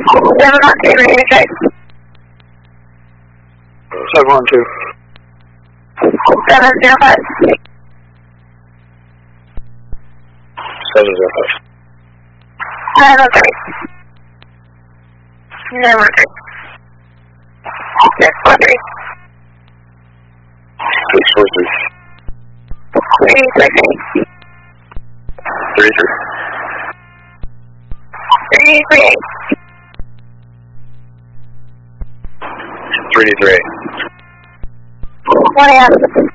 712. 712. 705. 705. 903. 913. 643. 643. 333. 33. 338. 338. 1 a.m.